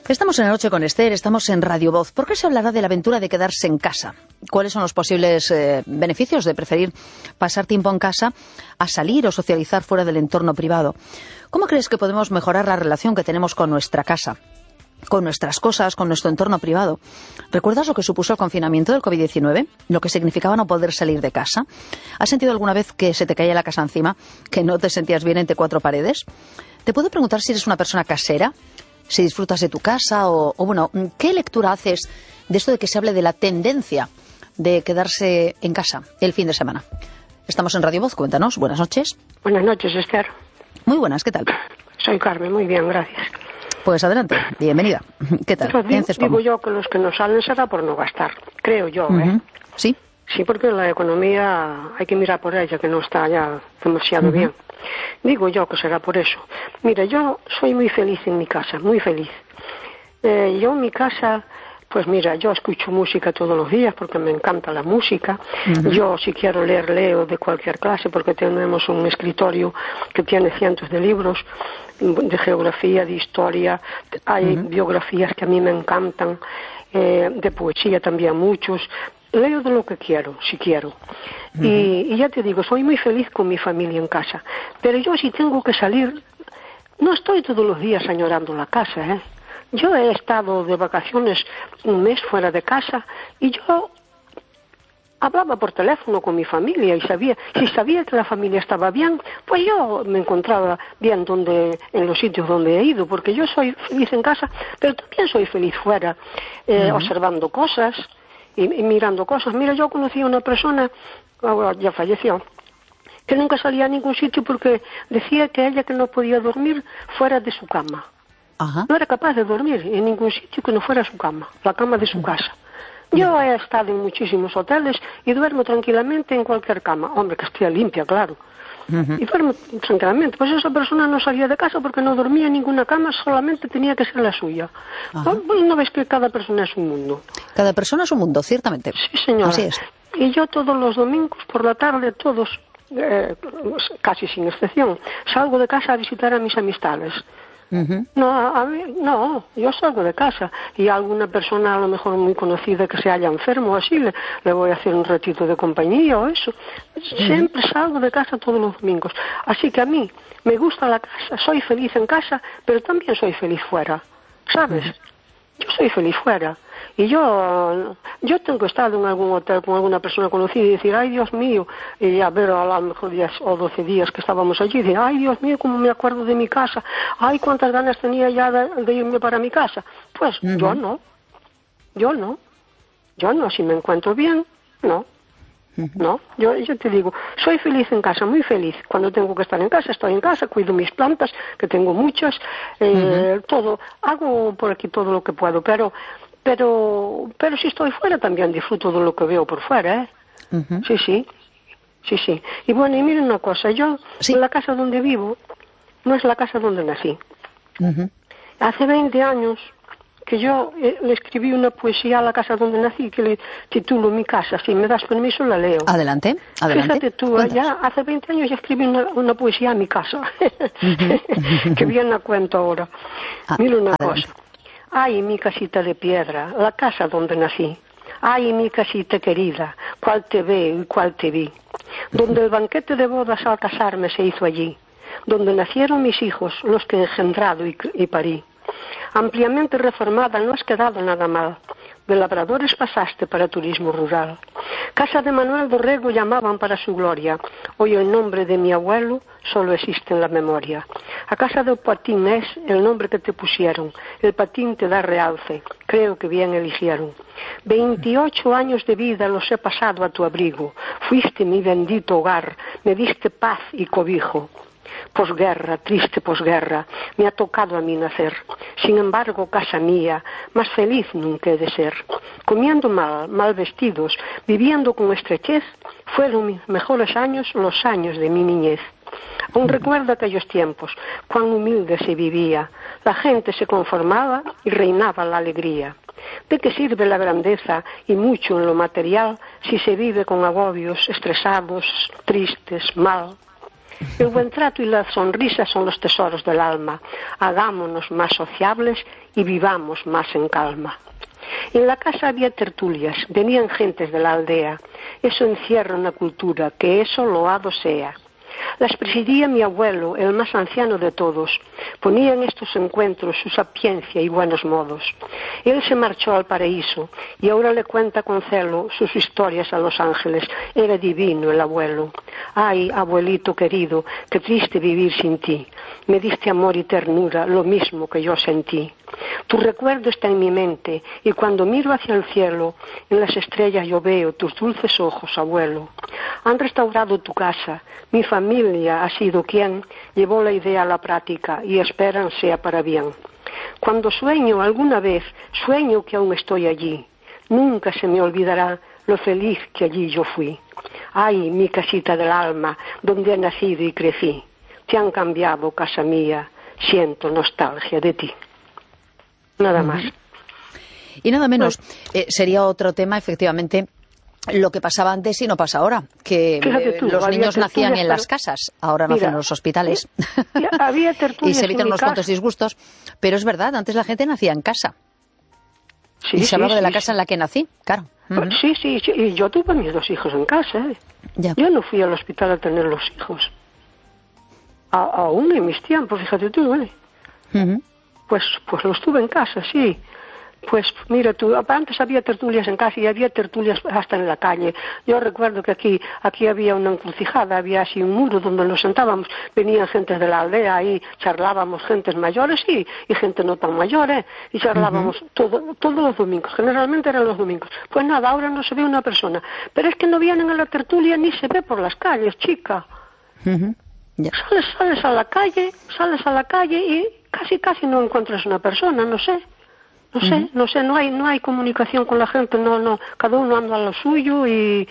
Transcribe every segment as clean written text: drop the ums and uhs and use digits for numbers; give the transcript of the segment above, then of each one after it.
Estamos en La Noche con Esther, estamos en Radio Voz. ¿Por qué se hablará de la aventura de quedarse en casa? ¿Cuáles son los posibles beneficios de preferir pasar tiempo en casa a salir o socializar fuera del entorno privado? ¿Cómo crees que podemos mejorar la relación que tenemos con nuestra casa, con nuestras cosas, con nuestro entorno privado? ¿Recuerdas lo que supuso el confinamiento del COVID-19? ¿Lo que significaba no poder salir de casa? ¿Has sentido alguna vez que se te caía la casa encima, que no te sentías bien entre cuatro paredes? Te puedo preguntar si eres una persona casera, si disfrutas de tu casa o bueno, ¿qué lectura haces de esto de que se hable de la tendencia de quedarse en casa el fin de semana? Estamos en Radio Voz, cuéntanos. Buenas noches. Buenas noches, Esther. Muy buenas, ¿qué tal? Soy Carmen, muy bien, gracias. Pues adelante, bienvenida. ¿Qué tal? Digo yo que los que no salen será por no gastar, creo yo, ¿eh? ¿Sí? Sí, porque la economía hay que mirar por ella, que no está ya demasiado bien. Digo yo que será por eso. Mira, yo soy muy feliz en mi casa, muy feliz. Yo en mi casa, pues mira, yo escucho música todos los días porque me encanta la música. Yo si quiero leer, leo de cualquier clase porque tenemos un escritorio que tiene cientos de libros de geografía, de historia. Hay biografías que a mí me encantan, de poesía también muchos. Leo de lo que quiero, si quiero. Y ya te digo, soy muy feliz con mi familia en casa. Pero yo si tengo que salir, no estoy todos los días añorando la casa, ¿eh? Yo he estado de vacaciones un mes fuera de casa y yo hablaba por teléfono con mi familia y si sabía que la familia estaba bien, pues yo me encontraba bien en los sitios donde he ido, porque yo soy feliz en casa, pero también soy feliz fuera, observando cosas y mirando cosas. Mira, yo conocí a una persona, ahora ya falleció, que nunca salía a ningún sitio porque decía que ella que no podía dormir fuera de su cama. No era capaz de dormir en ningún sitio que no fuera su cama, la cama de su casa. Yo he estado en muchísimos hoteles y duermo tranquilamente en cualquier cama. Hombre, que esté limpia, claro. Y duermo tranquilamente. Pues esa persona no salía de casa porque no dormía en ninguna cama, solamente tenía que ser la suya. Pues no ves que cada persona es un mundo. Cada persona es un mundo, ciertamente. Sí, señora. Así es. Y yo todos los domingos por la tarde, casi sin excepción, salgo de casa a visitar a mis amistades. No, yo salgo de casa y a alguna persona a lo mejor muy conocida que se haya enfermo así le voy a hacer un ratito de compañía o eso. Siempre salgo de casa todos los domingos, así que a mí me gusta la casa, soy feliz en casa, pero también soy feliz fuera, ¿sabes? Yo soy feliz fuera. Y yo tengo estado en algún hotel con alguna persona conocida y decir, ay Dios mío, y a ver a lo mejor 10 o 12 días que estábamos allí, y decir, ay Dios mío, cómo me acuerdo de mi casa, ay cuántas ganas tenía ya de irme para mi casa. Pues yo no, si me encuentro bien, no. No, yo te digo, soy feliz en casa, muy feliz. Cuando tengo que estar en casa, estoy en casa, cuido mis plantas, que tengo muchas, todo, hago por aquí todo lo que puedo, pero si estoy fuera también disfruto de lo que veo por fuera, ¿eh? Sí. Y bueno, y miren una cosa, yo en la casa donde vivo no es la casa donde nací. Hace 20 años que yo le escribí una poesía a la casa donde nací que le titulo Mi casa. Si me das permiso la leo. Adelante. Fíjate tú, ya hace 20 años ya escribí una poesía a mi casa. Que bien la cuento ahora. Mira una cosa. Ay, mi casita de piedra, la casa donde nací. Ay, mi casita querida, cuál te veo y cuál te vi. Donde el banquete de bodas al casarme se hizo allí. Donde nacieron mis hijos, los que he engendrado y parí. Ampliamente reformada, no has quedado nada mal. De labradores pasaste para turismo rural. Casa de Manuel Dorrego llamaban para su gloria. Hoy el nombre de mi abuelo solo existe en la memoria. A casa del Patín es el nombre que te pusieron. El Patín te da realce. Creo que bien eligieron. 28 años de vida los he pasado a tu abrigo. Fuiste mi bendito hogar. Me diste paz y cobijo. Posguerra, triste posguerra, me ha tocado a mí nacer. Sin embargo, casa mía, más feliz nunca he de ser. Comiendo mal vestidos, viviendo con estrechez, fueron mis mejores años los años de mi niñez. Aún recuerdo aquellos tiempos, cuán humilde se vivía. La gente se conformaba y reinaba la alegría. ¿De qué sirve la grandeza y mucho en lo material si se vive con agobios, estresados, tristes, mal? El buen trato y la sonrisa son los tesoros del alma. Hagámonos más sociables y vivamos más en calma. En la casa había tertulias, venían gentes de la aldea. Eso encierra una cultura, que eso loado sea. Las presidía mi abuelo, el más anciano de todos. Ponía en estos encuentros su sapiencia y buenos modos. Él se marchó al paraíso y ahora le cuenta con celo sus historias a los ángeles. Era divino el abuelo. Ay, abuelito querido, qué triste vivir sin ti. Me diste amor y ternura, lo mismo que yo sentí. Tu recuerdo está en mi mente y cuando miro hacia el cielo, en las estrellas yo veo tus dulces ojos, abuelo. Han restaurado tu casa, mi familia ha sido quien llevó la idea a la práctica y esperan sea para bien. Cuando sueño alguna vez, sueño que aún estoy allí. Nunca se me olvidará lo feliz que allí yo fui. Ay, mi casita del alma, donde he nacido y crecí. Te han cambiado, casa mía, siento nostalgia de ti. Nada más. Y nada menos, sería otro tema, efectivamente, lo que pasaba antes y no pasa ahora, que los niños nacían en las casas, ahora nacen en los hospitales. Había tertulias y se evitan en unos cuantos disgustos, pero es verdad, antes la gente nacía en casa. Sí, y se hablaba de la casa en la que nací, claro. Sí, y yo tuve mis 2 hijos en casa. Ya. Yo no fui al hospital a tener los hijos. Aún en mis tiempos, fíjate tú, Pues los tuve en casa, sí. Pues mira tú, antes había tertulias en casa y había tertulias hasta en la calle. Yo recuerdo que aquí había una encrucijada, había así un muro donde nos sentábamos, venían gentes de la aldea y charlábamos, gentes mayores y gente no tan mayor, y charlábamos todos los domingos, generalmente eran los domingos. Pues nada, ahora no se ve una persona, pero es que no vienen a la tertulia ni se ve por las calles, chica. Ya. Sales a la calle y casi no encuentras una persona, no sé, no hay comunicación con la gente, no, cada uno anda a lo suyo y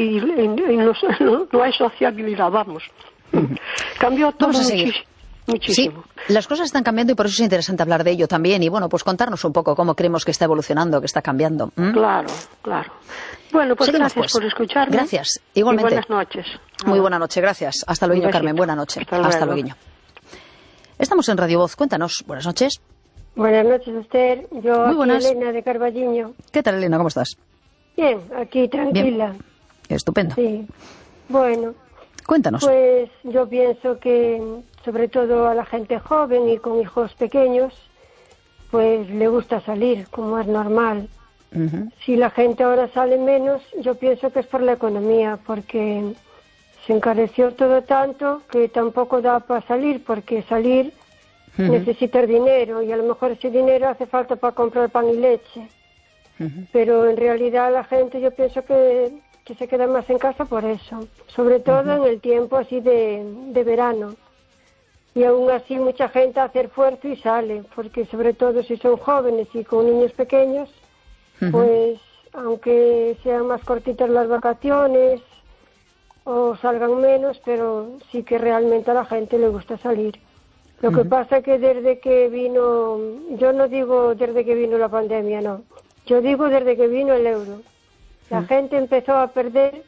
no hay sociabilidad, vamos. Cambió todo muchísimo. Sí, las cosas están cambiando y por eso es interesante hablar de ello también y bueno, pues contarnos un poco cómo creemos que está evolucionando, que está cambiando. Claro. Bueno, pues seguimos, gracias por escucharme. Gracias, igualmente. Y buenas noches. Muy buena noche, gracias. Hasta luego, Carmen, buena noche. Hasta luego. Estamos en Radio Voz, cuéntanos, buenas noches. Buenas noches, Esther. Yo Muy buenas. aquí, Elena de Carballiño. ¿Qué tal, Elena? ¿Cómo estás? Bien, aquí tranquila. Bien. Estupendo. Sí. Bueno, cuéntanos. Pues yo pienso que sobre todo a la gente joven y con hijos pequeños, pues le gusta salir, como es normal. Si la gente ahora sale menos, yo pienso que es por la economía, porque se encareció todo tanto que tampoco da para salir, porque salir necesitas dinero y a lo mejor ese dinero hace falta para comprar pan y leche. Pero en realidad la gente yo pienso que se queda más en casa por eso, sobre todo en el tiempo así de verano. Y aún así mucha gente hace esfuerzo y sale, porque sobre todo si son jóvenes y con niños pequeños, pues aunque sean más cortitas las vacaciones o salgan menos, pero sí que realmente a la gente le gusta salir. Lo que pasa que desde que vino, yo no digo desde que vino la pandemia, no, yo digo desde que vino el euro. La gente empezó a perder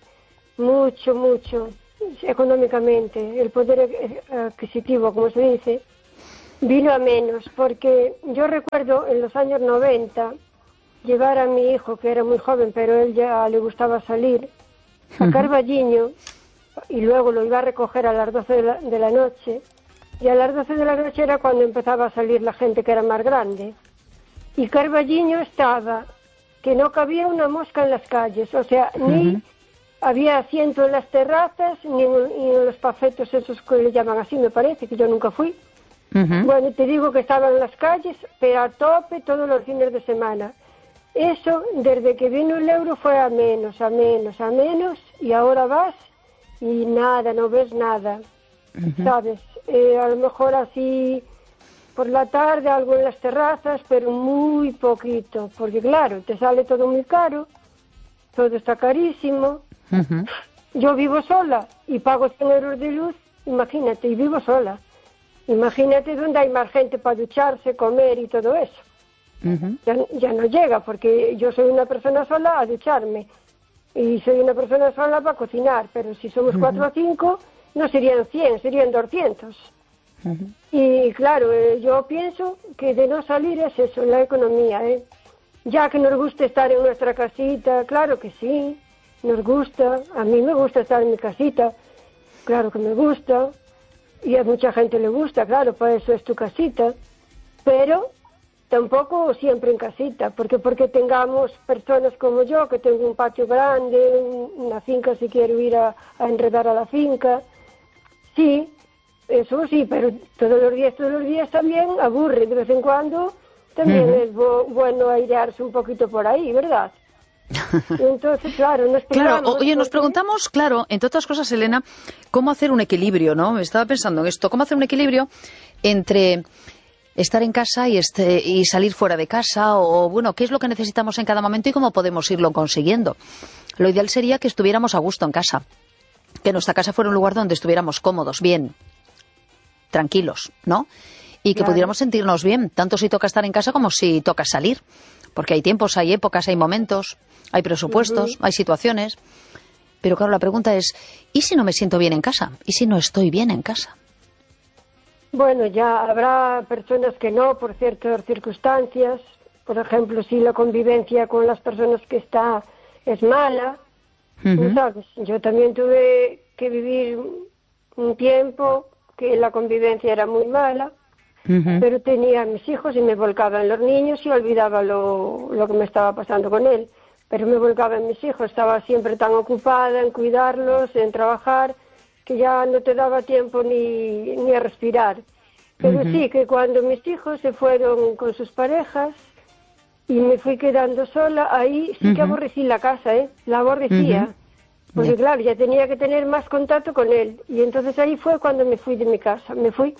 mucho económicamente, el poder adquisitivo, como se dice, vino a menos, porque yo recuerdo en los años 90 llevar a mi hijo, que era muy joven, pero él ya le gustaba salir, a Carballiño, y luego lo iba a recoger a las 12 de la noche, y a las 12 de la noche era cuando empezaba a salir la gente que era más grande. Y Carballiño estaba, que no cabía una mosca en las calles, o sea, ni había asiento en las terrazas, ni en los pafetos esos que le llaman así, me parece, que yo nunca fui. Bueno, te digo que estaban en las calles, pero a tope todos los fines de semana. Eso, desde que vino el euro, fue a menos, y ahora vas y nada, no ves nada, ¿sabes? A lo mejor así por la tarde, algo en las terrazas, pero muy poquito, porque claro, te sale todo muy caro, todo está carísimo. Yo vivo sola y pago 100 euros de luz, imagínate, y vivo sola. Imagínate donde hay más gente para ducharse, comer y todo eso. Ya no llega, porque yo soy una persona sola a ducharme y soy una persona sola para cocinar, pero si somos 4 o 5, no serían 100, serían 200. Y claro, yo pienso que de no salir es eso, la economía, ya que nos gusta estar en nuestra casita, claro que sí, nos gusta, a mí me gusta estar en mi casita, claro que me gusta, y a mucha gente le gusta, claro, para eso es tu casita, pero tampoco siempre en casita, porque tengamos personas como yo, que tengo un patio grande, una finca si quiero ir a enredar a la finca, sí, eso sí, pero todos los días también aburre, de vez en cuando también es bueno airearse un poquito por ahí, ¿verdad? Entonces, claro, nos preguntamos, claro, entre otras cosas, Elena, cómo hacer un equilibrio, ¿no? Estaba pensando en esto, cómo hacer un equilibrio entre estar en casa y salir fuera de casa, o bueno, qué es lo que necesitamos en cada momento y cómo podemos irlo consiguiendo. Lo ideal sería que estuviéramos a gusto en casa, que nuestra casa fuera un lugar donde estuviéramos cómodos, bien, tranquilos, ¿no? Y que pudiéramos sentirnos bien, tanto si toca estar en casa como si toca salir, porque hay tiempos, hay épocas, hay momentos, hay presupuestos, hay situaciones. Pero claro, la pregunta es, ¿y si no me siento bien en casa? ¿Y si no estoy bien en casa? Bueno, ya habrá personas que no, por ciertas circunstancias. Por ejemplo, si la convivencia con las personas que está es mala, ¿sabes? Yo también tuve que vivir un tiempo que la convivencia era muy mala, pero tenía a mis hijos y me volcaba en los niños y olvidaba lo que me estaba pasando con él. Pero me volcaba en mis hijos, estaba siempre tan ocupada en cuidarlos, en trabajar, que ya no te daba tiempo ni a respirar. Pero sí, que cuando mis hijos se fueron con sus parejas y me fui quedando sola, ahí sí que aborrecí la casa, la aborrecía. Porque claro, ya tenía que tener más contacto con él. Y entonces ahí fue cuando me fui de mi casa, me fui.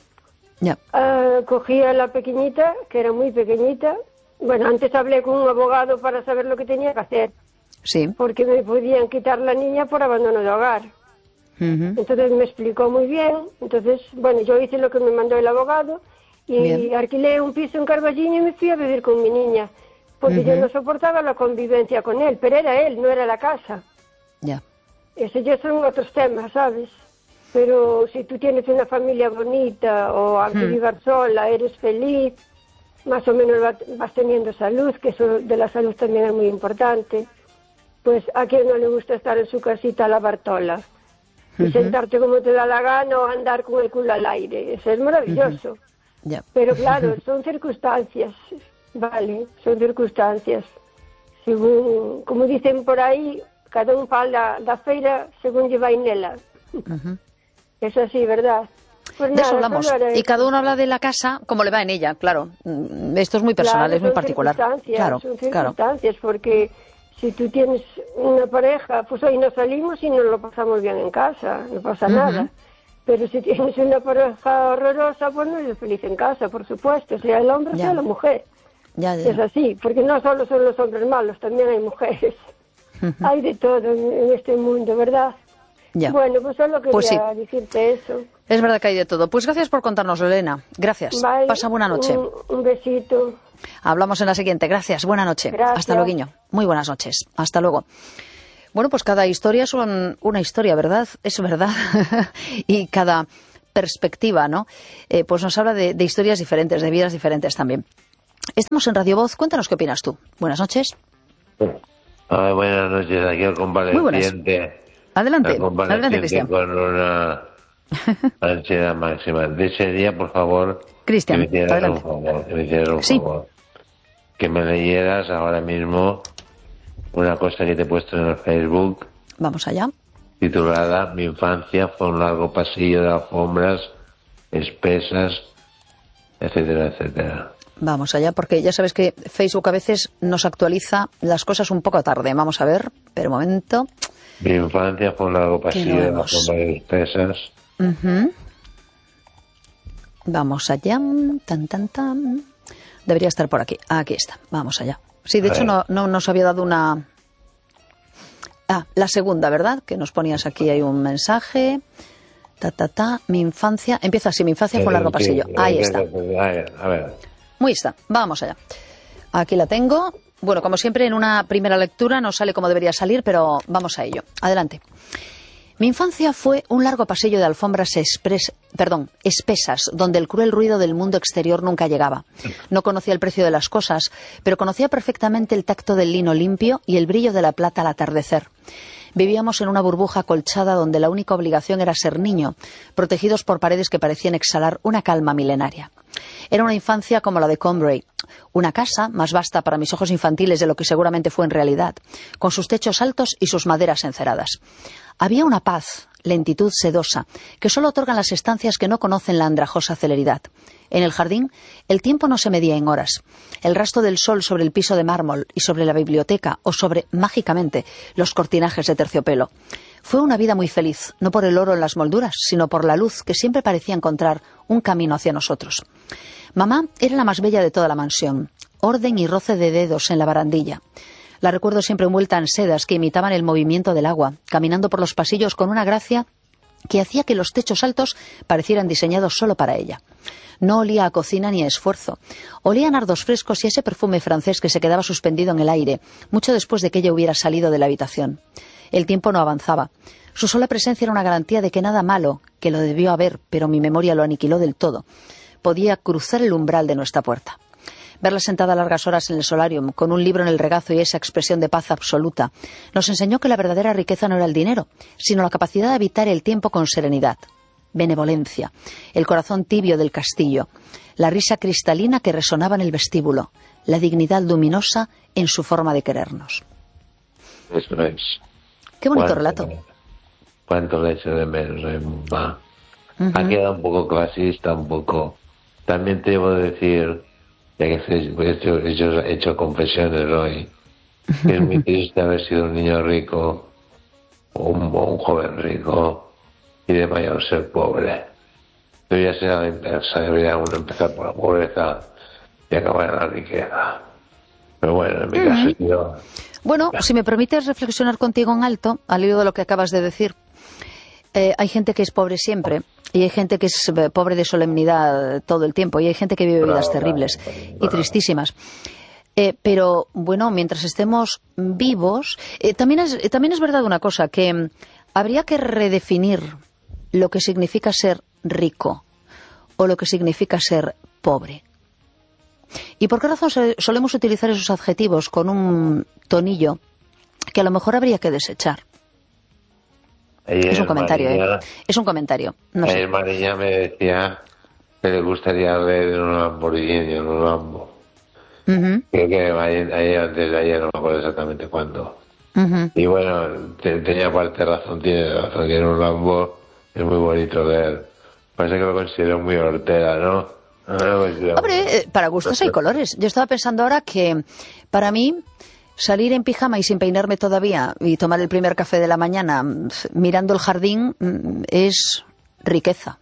Cogí a la pequeñita, que era muy pequeñita. Bueno, antes hablé con un abogado para saber lo que tenía que hacer. Sí. Porque me podían quitar la niña por abandono de hogar. Entonces me explicó muy bien. Entonces, bueno, yo hice lo que me mandó el abogado y alquilé un piso en Carballiño y me fui a vivir con mi niña. Porque yo no soportaba la convivencia con él, pero era él, no era la casa. Eso ya son otros temas, ¿sabes? Pero si tú tienes una familia bonita o aunque vivas sola, eres feliz, más o menos vas teniendo salud, que eso de la salud también es muy importante, pues a quien no le gusta estar en su casita a lavar tola y sentarte como te da la gana o andar con el culo al aire. Eso es maravilloso. Pero claro, son circunstancias, ¿vale? Son circunstancias. Según, como dicen por ahí, cada un fala da feira según lle vai nela. Es así, ¿verdad? Pues de eso hablamos. Y cada uno habla de la casa como le va en ella, claro. Esto es muy personal, es muy particular. Son circunstancias, porque si tú tienes una pareja, pues hoy nos salimos y nos lo pasamos bien en casa, no pasa nada. Pero si tienes una pareja horrorosa, pues no eres feliz en casa, por supuesto, sea el hombre, sea la mujer. Es así, porque no solo son los hombres malos, también hay mujeres. Hay de todo en este mundo, ¿verdad? Bueno, pues solo quería decirte eso. Es verdad que hay de todo. Pues gracias por contarnos, Elena. Gracias. Vale, pasa buena noche. Un besito. Hablamos en la siguiente. Gracias. Buena noche. Gracias. Hasta luego. Muy buenas noches. Hasta luego. Bueno, pues cada historia es una historia, ¿verdad? Es verdad. Y cada perspectiva, ¿no? Pues nos habla de historias diferentes, de vidas diferentes también. Estamos en Radio Voz. Cuéntanos qué opinas tú. Buenas noches. Buenas noches. Aquí el convaleciente. Adelante, Cristian. Con una ansiedad máxima. Desearía, por favor, Cristian, que me hicieras un favor. Que me leyeras ahora mismo una cosa que te he puesto en el Facebook. Vamos allá. Titulada Mi infancia fue un largo pasillo de alfombras espesas, etcétera, etcétera. Vamos allá, porque ya sabes que Facebook a veces nos actualiza las cosas un poco tarde. Vamos a ver, pero un momento. Mi infancia fue un largo pasillo de alfombras espesas. Vamos allá. Tan. Debería estar por aquí. Aquí está. Vamos allá. Sí, de hecho no nos había dado una... la segunda, ¿verdad? Que nos ponías aquí, hay un mensaje. Mi infancia... Empieza así, mi infancia fue un largo pasillo. Ahí está. A ver. Muy está. Vamos allá. Aquí la tengo. Bueno, como siempre, en una primera lectura no sale como debería salir, pero vamos a ello. Adelante. Mi infancia fue un largo pasillo de alfombras espesas, donde el cruel ruido del mundo exterior nunca llegaba. No conocía el precio de las cosas, pero conocía perfectamente el tacto del lino limpio y el brillo de la plata al atardecer. Vivíamos en una burbuja acolchada donde la única obligación era ser niño, protegidos por paredes que parecían exhalar una calma milenaria. Era una infancia como la de Combray, una casa más vasta para mis ojos infantiles de lo que seguramente fue en realidad, con sus techos altos y sus maderas enceradas. Había una paz, lentitud sedosa, que solo otorgan las estancias que no conocen la andrajosa celeridad. En el jardín, el tiempo no se medía en horas. El rastro del sol sobre el piso de mármol y sobre la biblioteca, o sobre, mágicamente, los cortinajes de terciopelo. Fue una vida muy feliz, no por el oro en las molduras, sino por la luz que siempre parecía encontrar un camino hacia nosotros. Mamá era la más bella de toda la mansión. Orden y roce de dedos en la barandilla. La recuerdo siempre envuelta en sedas que imitaban el movimiento del agua, caminando por los pasillos con una gracia que hacía que los techos altos parecieran diseñados solo para ella. No olía a cocina ni a esfuerzo. Olía a nardos frescos y a ese perfume francés que se quedaba suspendido en el aire, mucho después de que ella hubiera salido de la habitación. El tiempo no avanzaba. Su sola presencia era una garantía de que nada malo, que lo debió haber, pero mi memoria lo aniquiló del todo, podía cruzar el umbral de nuestra puerta. Verla sentada largas horas en el solarium, con un libro en el regazo y esa expresión de paz absoluta, nos enseñó que la verdadera riqueza no era el dinero, sino la capacidad de habitar el tiempo con serenidad. Benevolencia, el corazón tibio del castillo, la risa cristalina que resonaba en el vestíbulo, la dignidad luminosa en su forma de querernos. Eso es. Qué bonito relato. Cuánto le echo de menos, mamá. Ha quedado un poco clasista, un poco. También te debo decir, ya que he hecho confesiones hoy, que es muy triste haber sido un niño rico, o un joven rico, y de mayor ser pobre. Debería ser a la inversa, debería uno empezar por la pobreza y acabar en la riqueza. Pero bueno, en mi caso yo... Bueno, si me permites reflexionar contigo en alto, al hilo de lo que acabas de decir, hay gente que es pobre siempre, y hay gente que es pobre de solemnidad todo el tiempo, y hay gente que vive vidas terribles y tristísimas. Pero, bueno, mientras estemos vivos... también es verdad una cosa, que habría que redefinir lo que significa ser rico o lo que significa ser pobre. ¿Y por qué razón solemos utilizar esos adjetivos con un tonillo que a lo mejor habría que desechar? Es un comentario, Es un comentario. No sé. María me decía que le gustaría ver en un Lamborghini, en un Lambo. Creo que antes de ayer, no me acuerdo exactamente cuándo. Y bueno, tenía parte razón, tiene razón, que en un Lambo es muy bonito ver. Parece que lo considero muy hortera, ¿no? Hombre, para gustos hay colores. Yo estaba pensando ahora que para mí salir en pijama y sin peinarme todavía y tomar el primer café de la mañana mirando el jardín es riqueza.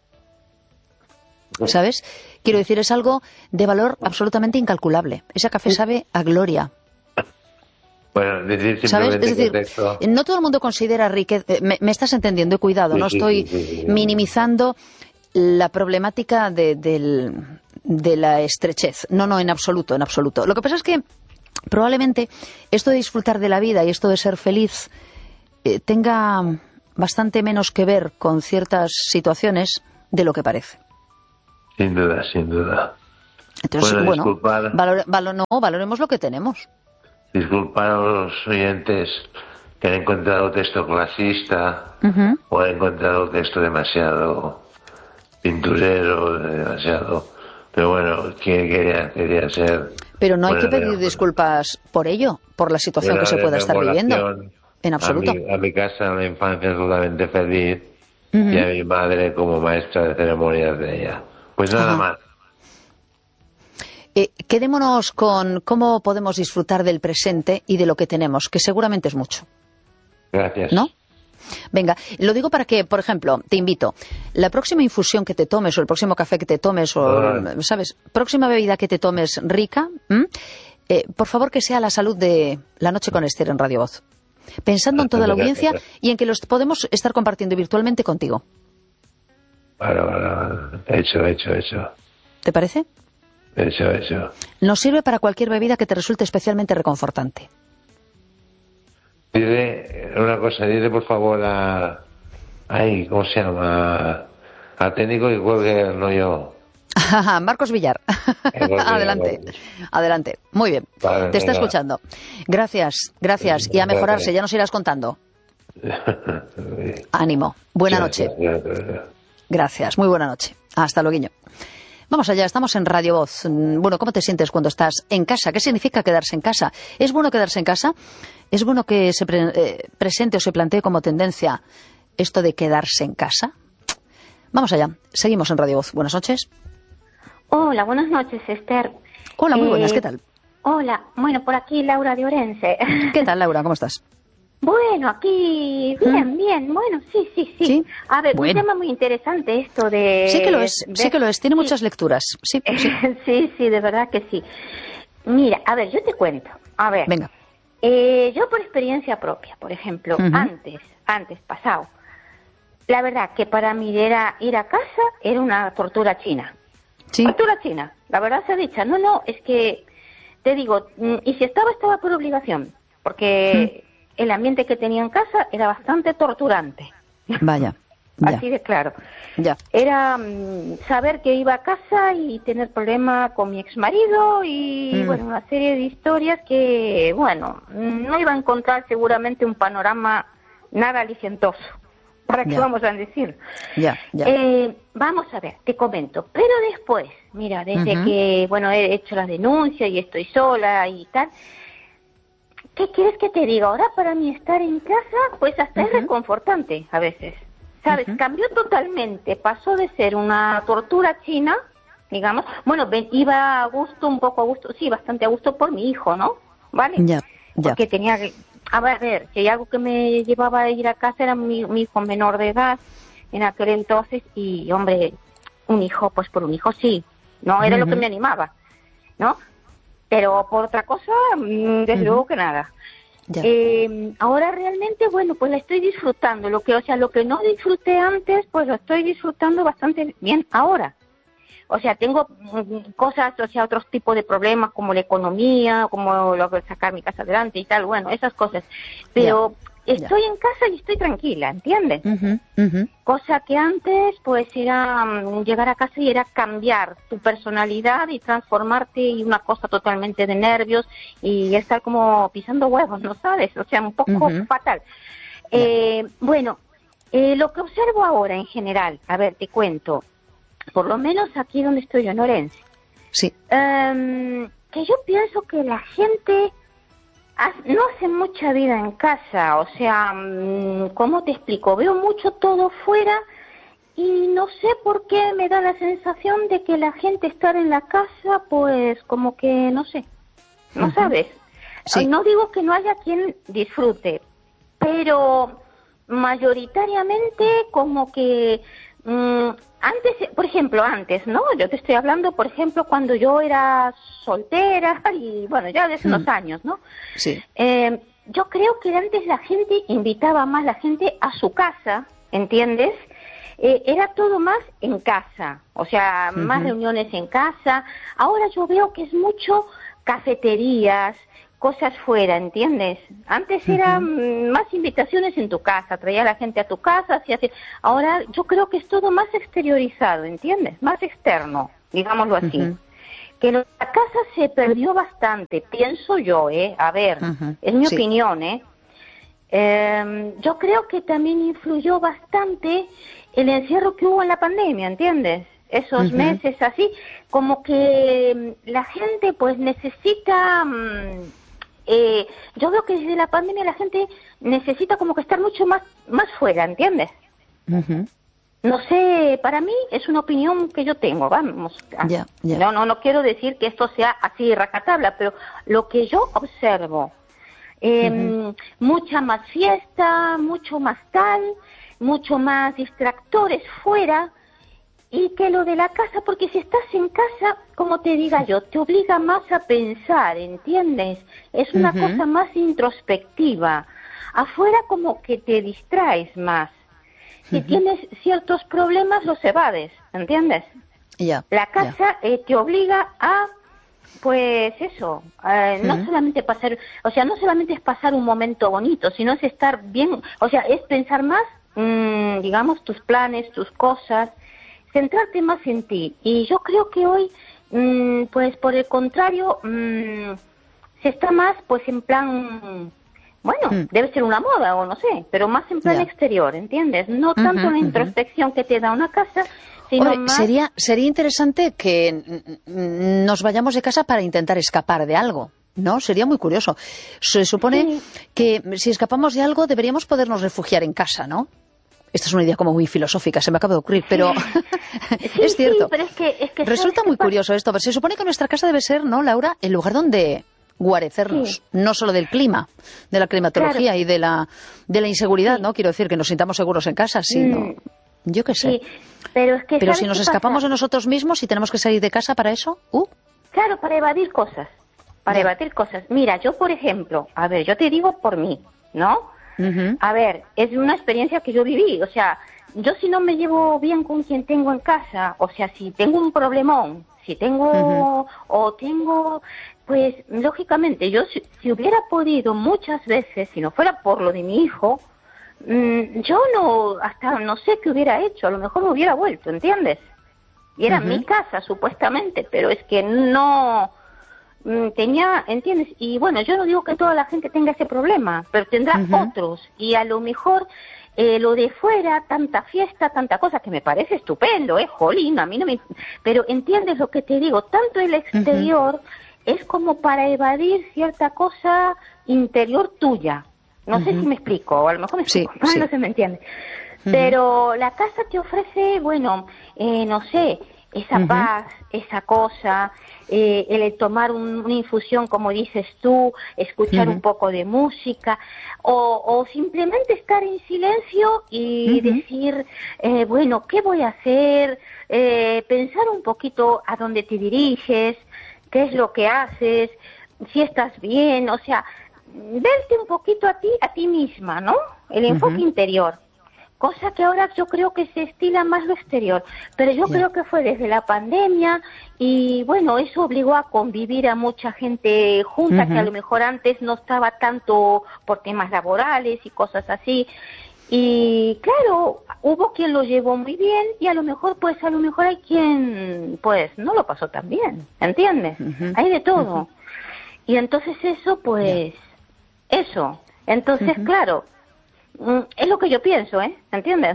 ¿Sabes? Quiero decir, es algo de valor absolutamente incalculable. Ese café sabe a gloria. Bueno, decir ¿sabes? simplemente Es decir, no todo el mundo considera riqueza. Me estás entendiendo, y cuidado, sí, no estoy minimizando la problemática de la estrechez. No, en absoluto, en absoluto. Lo que pasa es que probablemente esto de disfrutar de la vida y esto de ser feliz tenga bastante menos que ver con ciertas situaciones de lo que parece. Sin duda, sin duda. Entonces, bueno, valoremos lo que tenemos. Disculpar a los oyentes que han encontrado texto clasista o han encontrado texto demasiado pinturero, demasiado... Pero bueno, ¿quién quería ser? Pero no hay que pedir disculpas por ello, por la situación que se pueda estar viviendo. En absoluto. A mi casa en la infancia absolutamente feliz y a mi madre como maestra de ceremonias de ella. Pues nada más. Quedémonos con cómo podemos disfrutar del presente y de lo que tenemos, que seguramente es mucho. Gracias. ¿No? Venga, lo digo para que, por ejemplo, te invito, la próxima infusión que te tomes o el próximo café que te tomes o, ¿sabes? Próxima bebida que te tomes rica, por favor que sea la salud de La Noche con Esther en Radio Voz. Pensando en toda la audiencia y en que los podemos estar compartiendo virtualmente contigo. Bueno, hecho. ¿Te parece? Hecho. Nos sirve para cualquier bebida que te resulte especialmente reconfortante. Dile una cosa, dile por favor a Ay, ¿cómo se llama? Al técnico que cuelgue, no yo. Marcos Villar. Adelante, adelante. Muy bien, vale, te está escuchando. Gracias, gracias. Y a mejorarse, ya nos irás contando. Ánimo. Buena noche. Gracias, muy buena noche. Hasta luego. Vamos allá, estamos en Radio Voz. Bueno, ¿cómo te sientes cuando estás en casa? ¿Qué significa quedarse en casa? ¿Es bueno quedarse en casa? ¿Es bueno que se presente o se plantee como tendencia esto de quedarse en casa? Vamos allá, seguimos en Radio Voz. Buenas noches. Hola, buenas noches, Esther. Hola, muy buenas, ¿qué tal? Hola, bueno, por aquí Laura de Orense. ¿Qué tal, Laura? ¿Cómo estás? Bueno, aquí bien, bueno, sí. A ver, un tema muy interesante esto de... Sí que lo es, tiene muchas lecturas. Sí. Sí, de verdad que sí. Mira, a ver, yo te cuento. A ver. Venga. Yo por experiencia propia, por ejemplo, antes, pasado, la verdad que para mí ir a casa era una tortura china. Sí. Tortura china, la verdad se ha dicho. No, es que, te digo, y si estaba por obligación, porque... el ambiente que tenía en casa era bastante torturante. Vaya. Así de claro. Ya. Era saber que iba a casa y tener problemas con mi exmarido y, bueno, una serie de historias que, bueno, no iba a encontrar seguramente un panorama nada alicientoso. ¿Para qué vamos a decir? Ya. Vamos a ver, te comento. Pero después, mira, desde que, bueno, he hecho la denuncia y estoy sola y tal... ¿Qué quieres que te diga? Ahora para mí estar en casa, pues hasta es reconfortante a veces. ¿Sabes? Cambió totalmente. Pasó de ser una tortura china, digamos. Bueno, iba a gusto, un poco a gusto, sí, bastante a gusto por mi hijo, ¿no? ¿Vale? Ya. Porque tenía que... A ver, si hay algo que me llevaba a ir a casa era mi hijo menor de edad en aquel entonces. Y, hombre, un hijo, pues por un hijo sí. No era lo que me animaba, ¿no? Pero por otra cosa, desde luego que nada. Ahora realmente, bueno, pues la estoy disfrutando. Lo que no disfruté antes, pues lo estoy disfrutando bastante bien ahora. O sea, tengo cosas, otros tipos de problemas como la economía, como lo de sacar mi casa adelante y tal, bueno, esas cosas. Pero estoy en casa y estoy tranquila, ¿entiendes? Cosa que antes, pues, era llegar a casa y era cambiar tu personalidad y transformarte en una cosa totalmente de nervios y estar como pisando huevos, ¿no sabes? O sea, un poco fatal. Bueno, lo que observo ahora en general, a ver, te cuento, por lo menos aquí donde estoy yo, en Orense, que yo pienso que la gente... no hace mucha vida en casa, o sea, ¿cómo te explico? Veo mucho todo fuera y no sé por qué me da la sensación de que la gente estar en la casa, pues como que, no sé, ¿no sabes? Sí. No digo que no haya quien disfrute, pero mayoritariamente como que... antes, por ejemplo, ¿no? Yo te estoy hablando, por ejemplo, cuando yo era soltera y, bueno, ya desde unos años, ¿no? Sí. Yo creo que antes la gente invitaba más la gente a su casa, ¿entiendes? Era todo más en casa, o sea, más reuniones en casa. Ahora yo veo que es mucho cafeterías, cosas fuera, ¿entiendes? Antes eran más invitaciones en tu casa, traía a la gente a tu casa, así. Ahora yo creo que es todo más exteriorizado, ¿entiendes? Más externo, digámoslo así. Que la casa se perdió bastante, pienso yo, a ver, es mi opinión, yo creo que también influyó bastante el encierro que hubo en la pandemia, ¿entiendes? Esos meses así, como que la gente pues necesita... yo veo que desde la pandemia la gente necesita como que estar mucho más fuera, ¿entiendes? No sé, para mí es una opinión que yo tengo, vamos. No quiero decir que esto sea así racatabla, pero lo que yo observo, mucha más fiesta, mucho más tal, mucho más distractores fuera, y que lo de la casa, porque si estás en casa, como te diga yo, te obliga más a pensar, ¿entiendes? Es una cosa más introspectiva. Afuera como que te distraes más. Si tienes ciertos problemas, los evades, ¿entiendes? La casa te obliga a, pues eso, no solamente pasar, o sea, no solamente es pasar un momento bonito, sino es estar bien, o sea, es pensar más digamos, tus planes, tus cosas, centrarte más en ti. Y yo creo que hoy, pues por el contrario, se está más pues en plan, bueno, debe ser una moda o no sé, pero más en plan exterior, ¿entiendes? No tanto la introspección que te da una casa, sino más... Sería interesante que nos vayamos de casa para intentar escapar de algo, ¿no? Sería muy curioso. Se supone que si escapamos de algo deberíamos podernos refugiar en casa, ¿no? Esta es una idea como muy filosófica, se me acaba de ocurrir, pero es cierto. Sí, pero es que resulta muy curioso esto, pero se supone que nuestra casa debe ser, ¿no, Laura?, el lugar donde guarecernos, no solo del clima, de la climatología y de la inseguridad, ¿no? Quiero decir, que nos sintamos seguros en casa, sino... Yo qué sé. Sí, pero si nos escapamos de nosotros mismos y tenemos que salir de casa para eso, Claro, para evadir cosas. Mira, yo, por ejemplo, a ver, yo te digo por mí, ¿no? A ver, es una experiencia que yo viví, o sea, yo si no me llevo bien con quien tengo en casa, o sea, si tengo un problemón, si tengo, pues, lógicamente, yo si hubiera podido muchas veces, si no fuera por lo de mi hijo, yo no sé qué hubiera hecho, a lo mejor me hubiera vuelto, ¿entiendes? Y era mi casa, supuestamente, pero es que no tenía, ¿entiendes? Y bueno, yo no digo que toda la gente tenga ese problema, pero tendrá otros, y a lo mejor lo de fuera, tanta fiesta, tanta cosa, que me parece estupendo, jolín, a mí no me... Pero entiendes lo que te digo, tanto el exterior es como para evadir cierta cosa interior tuya. No sé si me explico, o a lo mejor me explico, no se me entiende. Pero la casa te ofrece, bueno, no sé, esa paz, esa cosa, el tomar una infusión, como dices tú, escuchar un poco de música, o simplemente estar en silencio y decir, bueno, ¿qué voy a hacer? Pensar un poquito a dónde te diriges, qué es lo que haces, si estás bien, o sea, verte un poquito a ti misma, ¿no? El enfoque interior. Cosa que ahora yo creo que se estila más lo exterior, pero yo creo que fue desde la pandemia y bueno, eso obligó a convivir a mucha gente junta que a lo mejor antes no estaba tanto por temas laborales y cosas así. Y claro, hubo quien lo llevó muy bien y a lo mejor hay quien pues no lo pasó tan bien, ¿entiendes? Hay de todo. Y entonces eso pues eso. Entonces claro, es lo que yo pienso, ¿entiendes?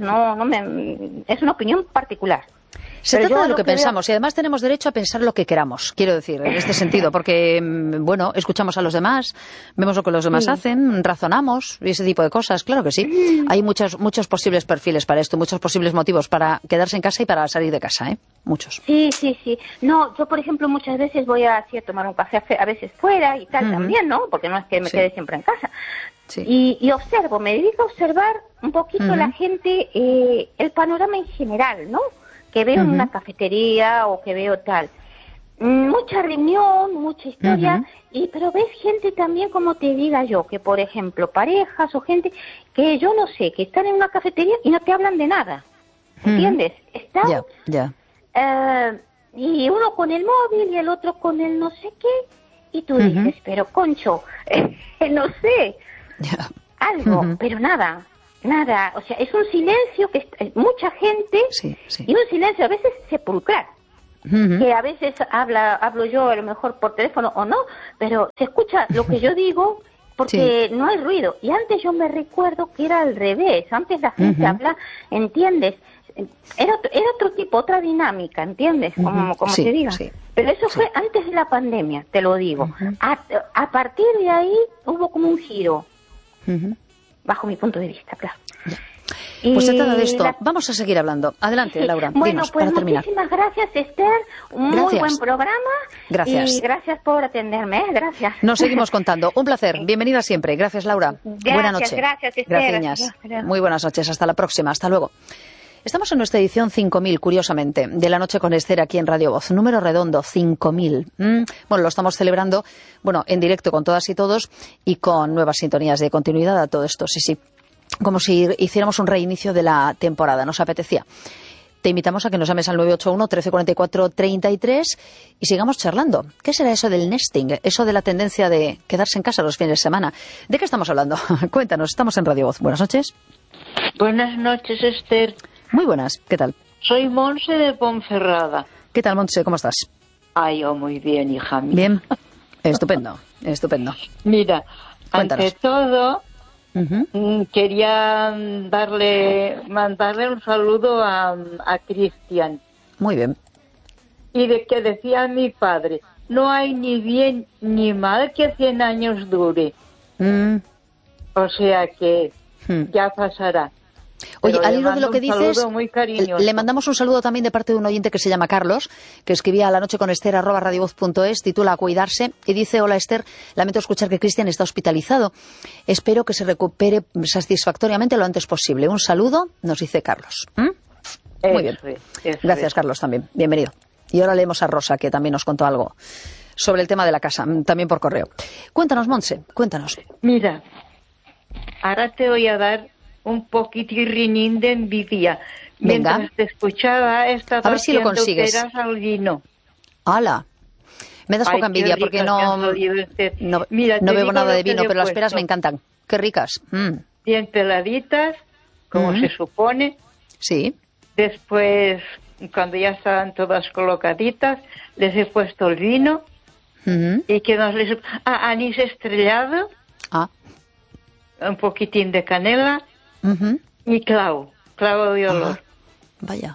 Es una opinión particular. Se trata de lo que pensamos y además tenemos derecho a pensar lo que queramos, quiero decir, en este sentido, porque, bueno, escuchamos a los demás, vemos lo que los demás hacen, razonamos y ese tipo de cosas, claro que sí. Hay muchos posibles perfiles para esto, muchos posibles motivos para quedarse en casa y para salir de casa, muchos. Sí. No, yo, por ejemplo, muchas veces voy a tomar un café a veces fuera y tal también, ¿no? Porque no es que me quede siempre en casa. Sí. Y observo, me dedico a observar un poquito la gente, el panorama en general, ¿no? Que veo en una cafetería o que veo tal. Mucha reunión, mucha historia, pero ves gente también, como te diga yo, que por ejemplo, parejas o gente que yo no sé, que están en una cafetería y no te hablan de nada, ¿entiendes? Están, y uno con el móvil y el otro con el no sé qué, y tú dices, pero concho, no sé, algo, pero nada, o sea, es un silencio que mucha gente y un silencio a veces sepulcral, que a veces hablo yo a lo mejor por teléfono o no, pero se escucha lo que yo digo porque no hay ruido. Y antes yo me recuerdo que era al revés, antes la gente habla, ¿entiendes? Era otro tipo, otra dinámica, ¿entiendes? Como te diga. Pero eso fue antes de la pandemia, te lo digo. A partir de ahí hubo como un giro. Bajo mi punto de vista, claro. Pues se trata de esto. Vamos a seguir hablando. Adelante, Laura. Bueno, dinos, pues para terminar. Muchísimas gracias, Esther. Muy buen programa. Gracias. Y gracias por atenderme. Gracias. Nos seguimos contando. Un placer. Bienvenida siempre. Gracias, Laura. Buenas noches. Gracias, Esther. Gracias. Muy buenas noches. Hasta la próxima. Hasta luego. Estamos en nuestra edición 5000, curiosamente, de La Noche con Esther aquí en Radio Voz. Número redondo, 5000. Bueno, lo estamos celebrando, en directo con todas y todos y con nuevas sintonías de continuidad a todo esto. Sí. Como si hiciéramos un reinicio de la temporada. Nos apetecía. Te invitamos a que nos llames al 981 1344 33 y sigamos charlando. ¿Qué será eso del nesting? Eso de la tendencia de quedarse en casa los fines de semana. ¿De qué estamos hablando? Cuéntanos. Estamos en Radio Voz. Buenas noches. Buenas noches, Esther. Muy buenas, ¿qué tal? Soy Monse de Ponferrada. ¿Qué tal, Montse? ¿Cómo estás? Yo muy bien, hija mía. Bien, estupendo, estupendo. Mira, Cuéntanos. ante todo, Ujú. quería mandarle un saludo a Cristian. Muy bien. Y de que decía mi padre, no hay ni bien ni mal que 100 años dure. Mm. O sea que Mm. ya pasará. Oye, Pero al le hilo de lo mando que un dices, saludo muy cariñoso. le mandamos un saludo también de parte de un oyente que se llama Carlos, que escribía a la noche con Esther @radiovoz.es, titula A cuidarse, y dice: hola Esther, lamento escuchar que Cristian está hospitalizado. Espero que se recupere satisfactoriamente lo antes posible. Un saludo, nos dice Carlos. Muy bien. Gracias, Carlos, también. Bienvenido. Y ahora leemos a Rosa, que también nos contó algo sobre el tema de la casa, también por correo. Cuéntanos, Montse, cuéntanos. Mira, ahora te voy a dar un poquitirrinín de envidia. Venga. Mientras te escuchaba, estaba A ver si lo haciendo consigues. peras al vino. ¡Hala! Me das Ay, poca envidia qué porque ricas me han no salido, Esther. no Mira, te bebo digo nada lo de que vino, le he pero las peras puesto. me encantan. ¡Qué ricas! Bien peladitas, como se supone. Sí. Después, cuando ya estaban todas colocaditas, les he puesto el vino. ¿Y qué más les he puesto? Anís estrellado. Un poquitín de canela. Y clavo de olor. Vaya.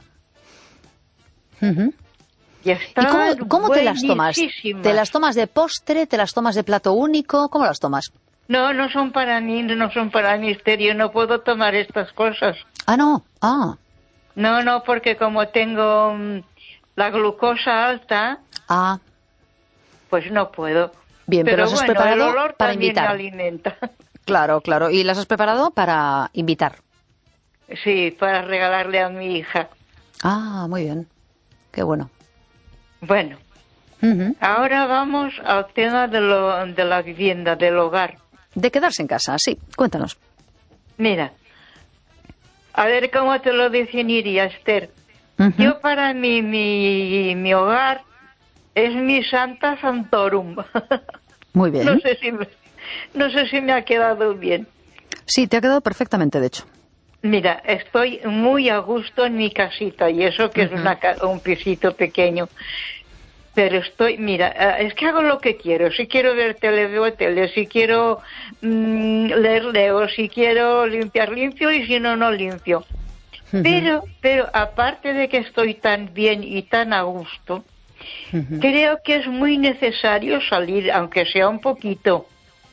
Y cómo te las tomas? buenísimas. ¿Te las tomas de postre? ¿Te las tomas de plato único? ¿Cómo las tomas? No, no son para mí, no son para mi Esther. No puedo tomar estas cosas. No. No, porque como tengo la glucosa alta, pues no puedo. Bien, pero las has preparado el olor para también invitar. me alimenta. Claro. ¿Y las has preparado para invitar? Sí, para regalarle a mi hija. Muy bien. Qué bueno. Bueno, ahora vamos al tema de la vivienda, del hogar. De quedarse en casa, sí. Cuéntanos. Mira, a ver cómo te lo definiría, Esther. Yo para mí, mi hogar es mi Santa Santorum. Muy bien. No sé si me ha quedado bien. Sí, te ha quedado perfectamente, de hecho. Mira, estoy muy a gusto en mi casita, y eso que es un pisito pequeño. Pero es que hago lo que quiero. Si quiero ver tele, veo tele. Si quiero leer, leo. Si quiero limpiar, limpio. Y si no, no limpio. Pero aparte de que estoy tan bien y tan a gusto, creo que es muy necesario salir, aunque sea un poquito,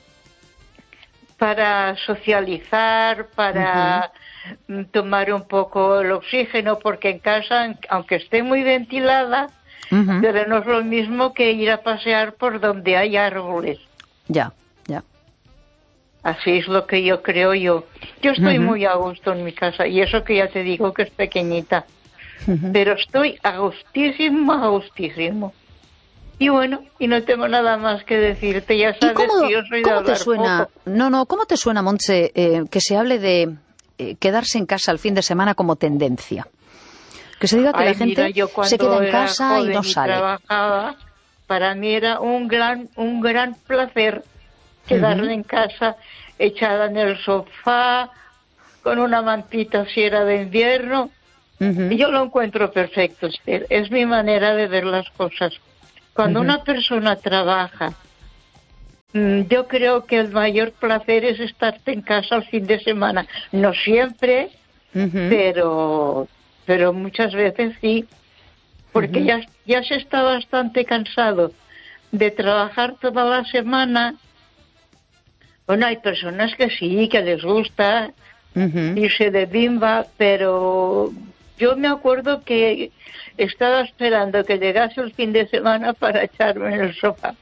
para socializar, para tomar un poco el oxígeno, porque en casa, aunque esté muy ventilada, pero no es lo mismo que ir a pasear por donde hay árboles. Ya. Así es lo que yo creo yo. Yo estoy muy a gusto en mi casa, y eso que ya te digo que es pequeñita. Pero estoy a gustísimo. Y bueno, y no tengo nada más que decirte. Ya sabes que yo soy de hablar poco. ¿Cómo te suena, Montse, que se hable de quedarse en casa el fin de semana como tendencia? Que se diga que la gente se queda en casa y no sale. Trabajaba, para mí era un gran placer quedarme en casa, echada en el sofá, con una mantita si era de invierno. Y yo lo encuentro perfecto, Esther. Es mi manera de ver las cosas. Cuando una persona trabaja, yo creo que el mayor placer es estarte en casa el fin de semana. No siempre, pero muchas veces sí, porque ya se está bastante cansado de trabajar toda la semana. Bueno, hay personas que sí, que les gusta irse de bimba, pero yo me acuerdo que estaba esperando que llegase el fin de semana para echarme en el sofá.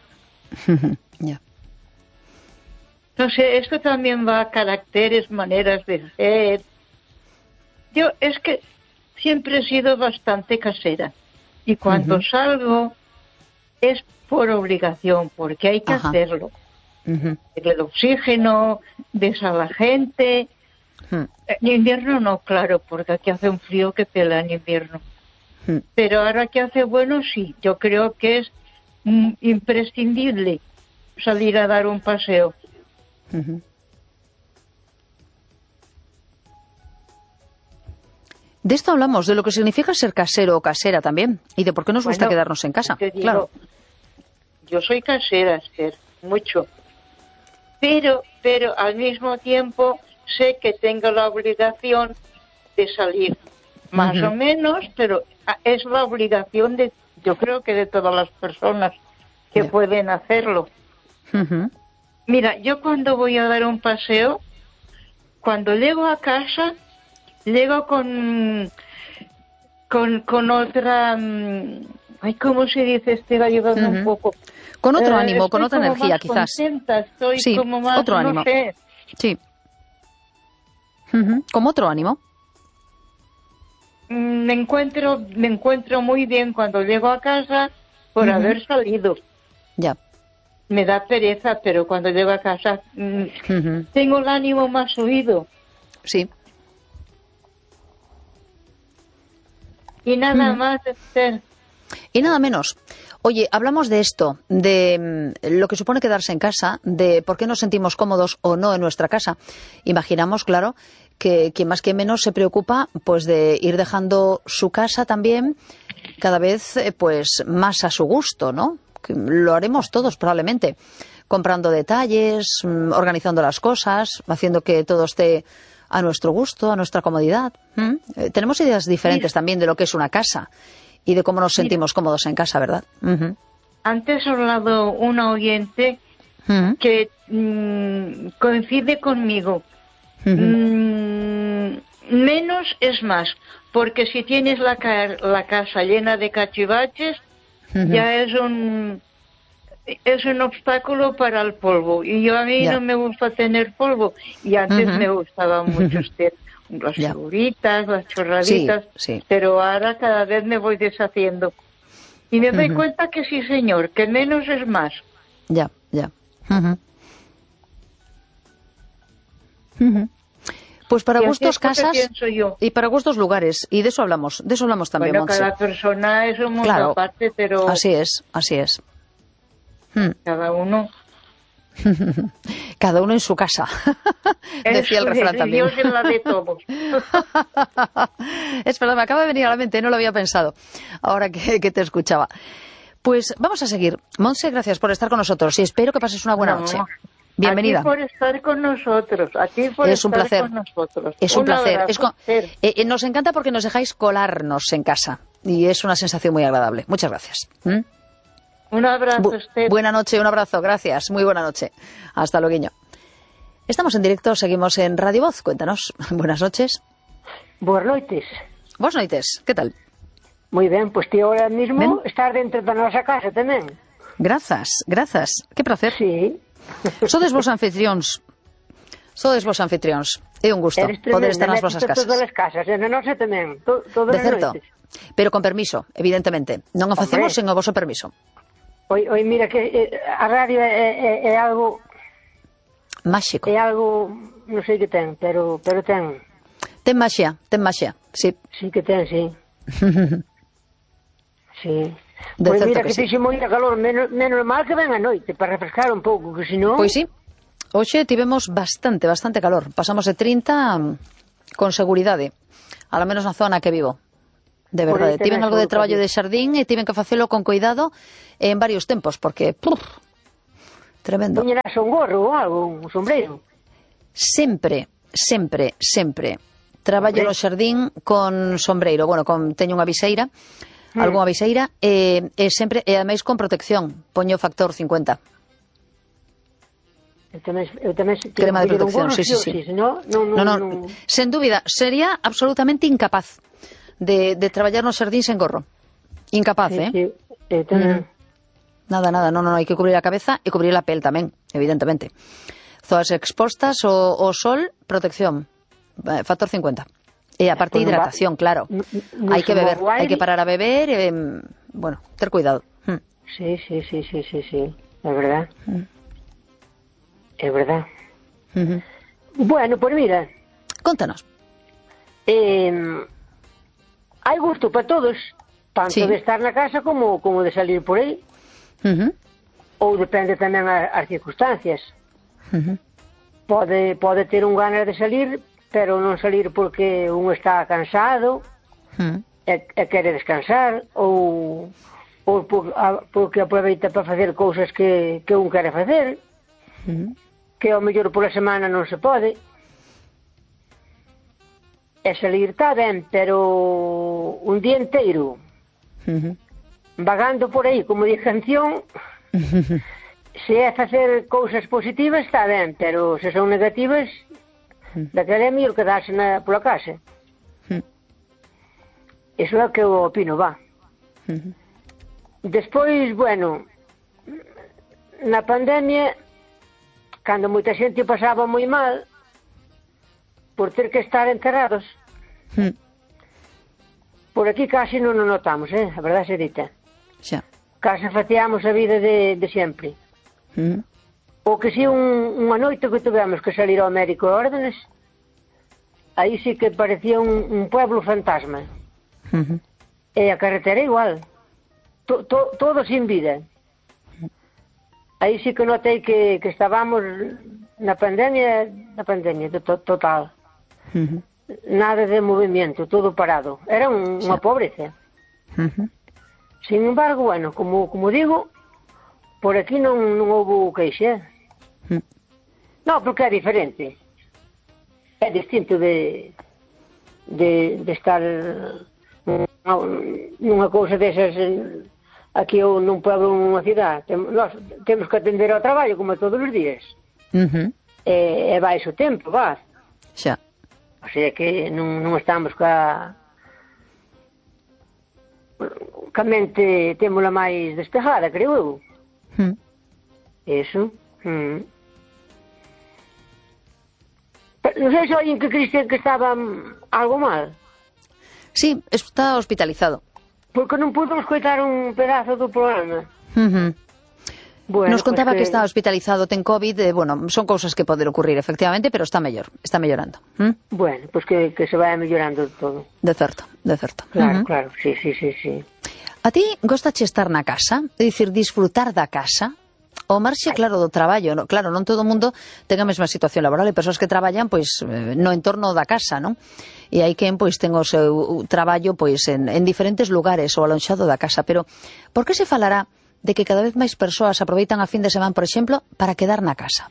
No sé, esto también va a caracteres, maneras de ser. Yo es que siempre he sido bastante casera, y cuando salgo es por obligación, porque hay que hacerlo. El oxígeno, ves a la gente. En invierno no, claro, porque aquí hace un frío que pela en invierno. Pero ahora que hace bueno, sí, yo creo que es imprescindible salir a dar un paseo. De esto hablamos, de lo que significa ser casero o casera también, y de por qué nos gusta quedarnos en casa. Te digo, claro. Yo soy casera, Esther, mucho. Pero al mismo tiempo sé que tengo la obligación de salir. Más o menos, pero es la obligación de, yo creo que de todas las personas que pueden hacerlo. Mira, yo cuando voy a dar un paseo, cuando llego a casa, llego con otra... Ay, ¿cómo se dice? Estoy ayudando un poco. Con otro ánimo, con otra energía, quizás. Contenta, estoy sí, como más, otro ánimo. No sé. Sí. ¿Como otro ánimo? Me encuentro muy bien cuando llego a casa por haber salido. Ya. Me da pereza, pero cuando llego a casa tengo el ánimo más subido. Sí. Y nada más, Esther. Y nada menos. Oye, hablamos de esto, de lo que supone quedarse en casa, de por qué nos sentimos cómodos o no en nuestra casa. Imaginamos, claro, que quien más que menos se preocupa pues de ir dejando su casa también cada vez pues más a su gusto, ¿no? Que lo haremos todos probablemente, comprando detalles, organizando las cosas, haciendo que todo esté a nuestro gusto, a nuestra comodidad. Tenemos ideas diferentes también de lo que es una casa y de cómo nos sentimos cómodos en casa, ¿verdad? Antes ha hablado una oyente que coincide conmigo. Menos es más, porque si tienes la casa llena de cachivaches, ya es un obstáculo para el polvo. Y a mí no me gusta tener polvo. Y antes me gustaba mucho las figuritas, las chorraditas, pero ahora cada vez me voy deshaciendo. Y me doy cuenta que sí, señor, que menos es más. Ya. Pues para gustos casas y para gustos lugares, y de eso hablamos también, bueno, Montse. Cada persona es un mundo aparte, pero... Así es. Cada uno... Cada uno en su casa, decía el refrán también. Dios en la de todos. Es verdad, me acaba de venir a la mente, no lo había pensado, ahora que te escuchaba. Pues vamos a seguir. Montse, gracias por estar con nosotros y espero que pases una buena noche. Bienvenida. A ti por estar con nosotros. Es un placer. Con nosotros. Es un placer. Abrazo, nos encanta porque nos dejáis colarnos en casa y es una sensación muy agradable. Muchas gracias. Un abrazo, Esther. Buena noche, un abrazo, gracias. Muy buena noche. Hasta luego. Estamos en directo, seguimos en Radio Voz. Cuéntanos. Buenas noches. Buenas noches. Buenas noches, ¿qué tal? Moi ben, pois ti ahora mismo estar dentro da nosa casa tamén. Grazas. Que placer. Sí. Sodes vos anfitrións. É un gusto poder estar nas vosas casas. Todas as casas, e na nosa tamén, todas as noites. Pero con permiso, evidentemente. Non o facemos sen o voso permiso. Oi, mira que a radio é algo máxico. É algo, non sei que ten, pero ten. Ten maxia, sí. Sí que ten, sí. Sí. Pois mira que fixo moita calor, menos mal que ven a noite para refrescar un pouco, que senón... Pois sí. Hoxe tivemos bastante calor. Pasamos de 30 con seguridade, ao menos na zona que vivo. De verdade, tiven algo de traballo de xardín e tiven que facelo con cuidado en varios tempos, porque tremendo. Poñerás un gorro ou algo, un sombreiro? Sempre. Traballo no xardín con sombreiro. Bueno, teño unha viseira, algunha viseira, e sempre, e ademais con protección. Poño factor 50. Eu tamén crema de protección, sí. No, sen dúbida, sería absolutamente incapaz de traballar no xardín sen gorro. Incapaz, sí. Nada, non, hai que cubrir a cabeza e cubrir a pel tamén, evidentemente. Zonas expostas ao sol, protección, factor 50. E aparte hidratación, claro. Hai que beber, hai que parar a beber, bueno, ter cuidado. Sí, é verdad. É verdad. Bueno, pues mira. Contanos. Hai gusto para todos, tanto de estar na casa como de salir por aí. Ou depende tamén as circunstancias. Pode ter un ganas de salir, pero non salir porque un está cansado, e quere descansar, ou porque aproveita para facer cousas que un quere facer, que ao mellor pola semana non se pode. E salir está ben, pero un día inteiro vagando por aí, como di canción, se é facer cousas positivas está ben, pero se son negativas, daquela é mellor quedarse pola casa. Iso é o que eu opino, va. Despois, bueno, na pandemia, cando moita xente pasaba moi mal por ter que estar encerrados, por aquí casi non o notamos, a verdade se dita. Casi facíamos a vida de sempre. O que si unha noite que tivemos que salir ao médico de órdenes, aí sí que parecía un pueblo fantasma. E a carretera igual, todo sin vida. Aí sí que notei que estábamos na pandemia total. Nada de movimiento, todo parado. Era unha pobreza. Sin embargo, bueno, como digo, por aquí non houve queixa. Non, porque é diferente. É distinto de estar nunha cousa desas aquí ou nun pueblo ou nunha cidade. Nós temos que atender ao traballo como todos os días. E vai o tempo, va. Xa. O sea que non estamos ca mente témola máis despejada, creo eu. Eso. Non sei se alguén que Cristian que estaba algo mal. Sí, está hospitalizado. Porque non pudo escoitar un pedazo do programa. Bueno, nos contaba que está hospitalizado, ten COVID, bueno, son cousas que poden ocurrir efectivamente, pero está mellorando. Bueno, pues que se vaya mellorando todo. De certo. Claro, claro, sí. A ti gostache estar na casa? É dicir, disfrutar da casa? O marxe, claro, do traballo, claro, non todo o mundo ten a mesma situación laboral, e persoas que traballan, pois, no entorno da casa, non? E hai quen, pois, ten o seu traballo, pois, en diferentes lugares ou alonxado da casa, pero por que se falará de que cada vez máis persoas aproveitan a fin de semana, por exemplo, para quedar na casa?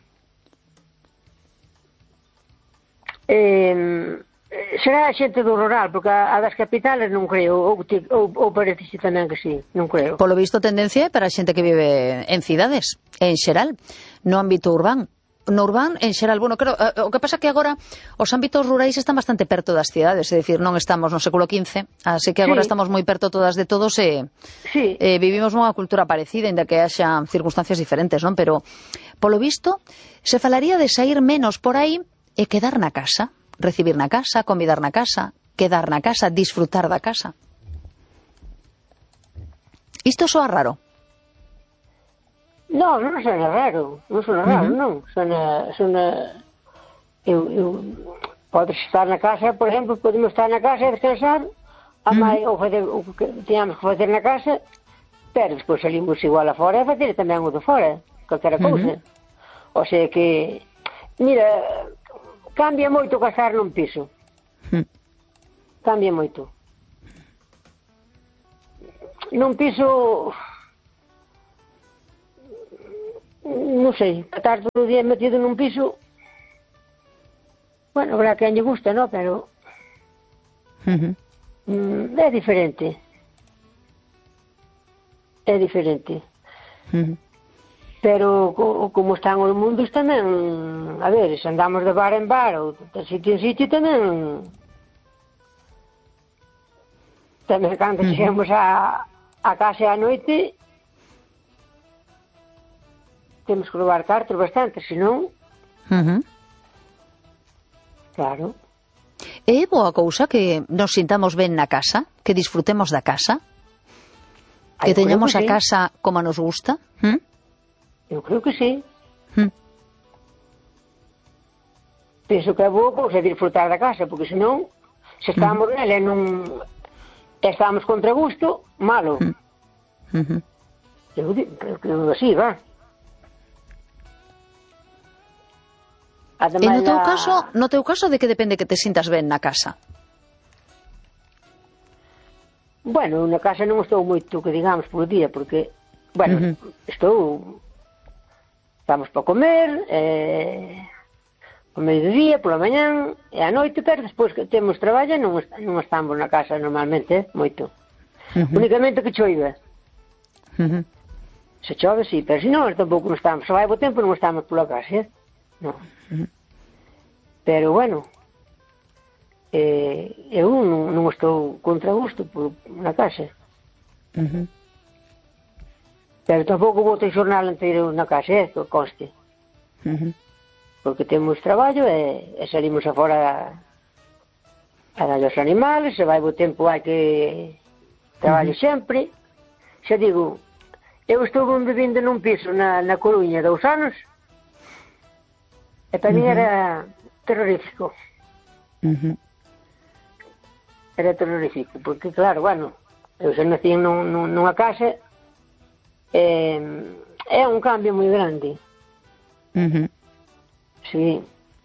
Será a xente do rural, porque a das capitales non creo, ou parece tamén que sí, non creo. Polo visto, tendencia é para a xente que vive en cidades, en xeral, no ámbito urbán. No urbán, en xeral, bueno, creo, o que pasa que agora os ámbitos rurais están bastante perto das cidades, é dicir, non estamos no século XV, así que agora estamos moi perto todas de todos e vivimos nunha cultura parecida, ainda que haxa circunstancias diferentes, non? Pero, polo visto, se falaría de sair menos por aí e quedar na casa, recibir na casa, convidar na casa, quedar na casa, disfrutar da casa. Isto soa raro? Non sona raro, non. Sona... Podes estar na casa, por exemplo, podemos estar na casa e descansar, ou fazer o que teñamos que fazer na casa, pero despois salimos igual a fora e fazer tamén o de fora, calquera cousa. O sea que, mira, cambia moito casar nun piso. Cambia moito. Nun piso... non sei, estar todo o día metido nun piso, bueno, habrá que a lle gusta, ¿no? Pero é diferente. Pero como están os mundos tamén, a ver, se andamos de bar en bar ou de sitio en sitio tamén cando chegamos a casa a noite temos que levar cartos bastante, senón... Claro. É boa cousa que nos sintamos ben na casa, que disfrutemos da casa, que teñamos a casa como nos gusta? Eu creo que sí. Penso que é boa cousa disfrutar da casa, porque senón, se estamos nela e non estamos contra gusto, malo. Eu creo así, va. E no teu caso, de que depende que te sintas ben na casa? Bueno, na casa non estou moito, que digamos, por día, porque, bueno, estamos para comer, o mediodía, pola mañán, e a noite, pero despois que temos traballo non estamos na casa normalmente, moito. Únicamente que choiva. Se chove, sí, pero se non, tampouco non estamos. Se vai bo tempo, non estamos pola casa, non. Pero, bueno, eu non estou contra gusto na casa. Pero tampouco vou ter xornal inteiro na casa, que conste. Porque temos traballo e salimos afora a dar os animales, se vai bo tempo hai que traballo sempre. Xa digo, eu estou vivindo nun piso na Coruña 2 anos e para mí era terrorífico. Era terrorífico, porque claro, bueno, eu xa nací nunha casa, é un cambio moi grande. Sí.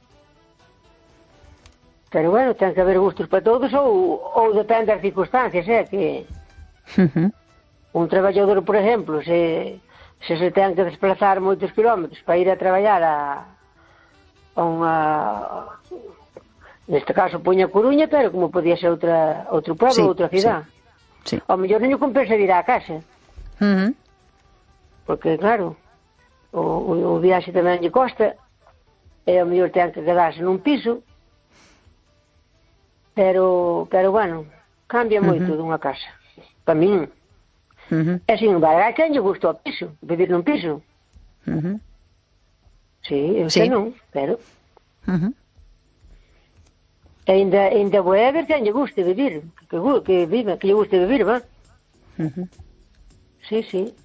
Pero bueno, ten que haber gustos para todos ou depende das circunstancias, que un traballador, por exemplo, se ten que desplazar moitos kilómetros para ir a traballar a unha, neste caso poña Coruña, pero como podía ser outro pueblo, outra cidade. Ao mellor non compensa ir á casa. Porque, claro, o viaxe tamén lle costa, e ao mellor ten que quedarse nun piso, pero bueno, cambia moito dunha casa. Para min. E sin embargo, hai quen lle gusta o piso, vivir nun piso. Sí, eu sei non, pero... E ainda vou a ver quen lle guste vivir, que lle guste vivir, va? Sí.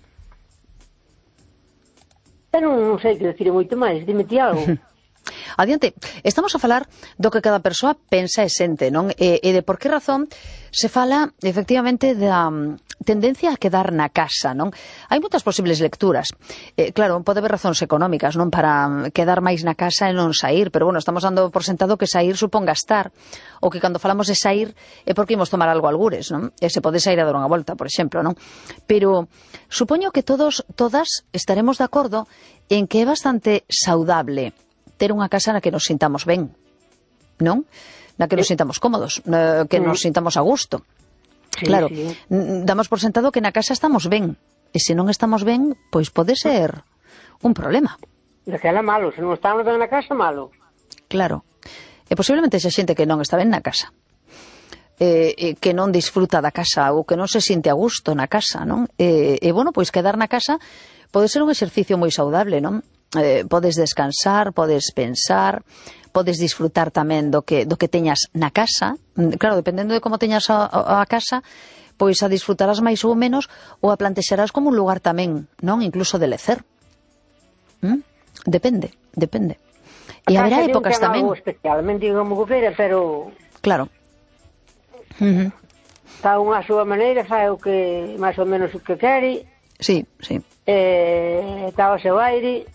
Eu non sei que decir moito máis, dime ti algo. Adiante, estamos a falar do que cada persoa pensa e sente, non? E de por que razón se fala, efectivamente, da tendencia a quedar na casa, non? Hai moitas posibles lecturas. Claro, pode haber razóns económicas, non? Para quedar máis na casa e non sair, pero, bueno, estamos dando por sentado que sair supón gastar, ou que cando falamos de sair é porque imos tomar algo algures, non? E se pode sair a dar unha volta, por exemplo, non? Pero supoño que todas estaremos de acordo en que é bastante saudable ter unha casa na que nos sintamos ben, non? Na que nos sintamos cómodos, que nos sintamos a gusto. Claro, damos por sentado que na casa estamos ben, e se non estamos ben, pois pode ser un problema. Daquela malo, se non estamos ben na casa, malo. Claro, e posiblemente xa xente que non está ben na casa, que non disfruta da casa ou que non se sinte a gusto na casa, non? E, bueno, pois quedar na casa pode ser un exercicio moi saudable, non? Podes descansar, podes pensar, podes disfrutar tamén do que teñas na casa. Claro, dependendo de como teñas a casa, pois a disfrutarás máis ou menos, ou a plantexarás como un lugar tamén, non? Incluso de lecer. Depende. E haberá épocas tamén. Algo especialmente como gobeira, pero... Claro. Está unha a súa maneira, fai o que, máis ou menos o que quere. Sí. Está ao seu aire.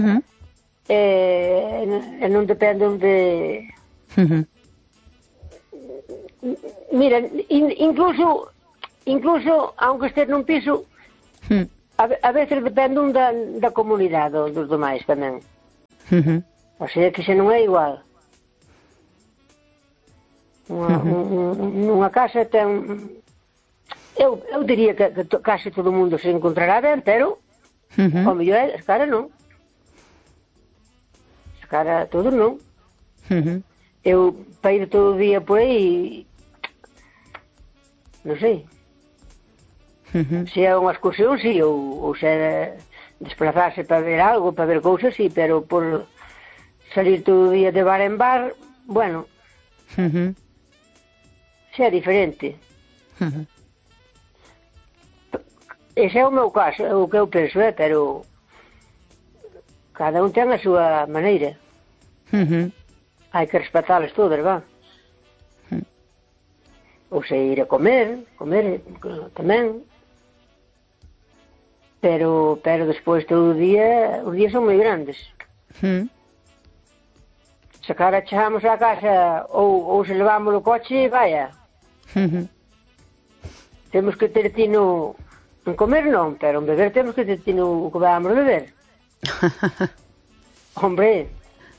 E non depende de... Mira, incluso aunque estés nun piso, a veces depende da comunidade dos demais tamén. O sea que se non é igual. Nunha casa ten... Eu diría que case todo o mundo se encontrará ben, pero ao mellor as caras non. As caras todos non. Eu para ir todo o día por aí, non sei. Se é unha excursión, sí, ou se é desplazarse para ver algo, para ver cousas, sí, pero por salir todo o día de bar en bar, bueno, se é diferente. Ese é o meu caso, é o que eu penso, pero cada un ten a súa maneira. Hai que respetalas todas, va? Ou se ir a comer tamén. Pero despois todo o día, os días son moi grandes. Se cara chegamos á casa ou se levamos o coche, vaya. temos que ter tino en comer non, pero en beber temos que ter tino o que vamos a beber. Hombre.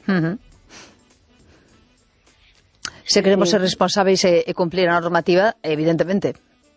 Se queremos ser responsáveis e cumplir a normativa, evidentemente.